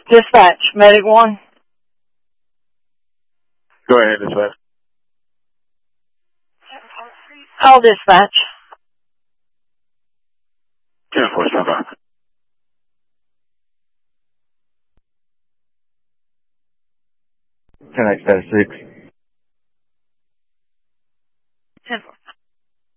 Dispatch, Medic 1. Go ahead, dispatch. Call dispatch. 10-4, stand by. 10X-6.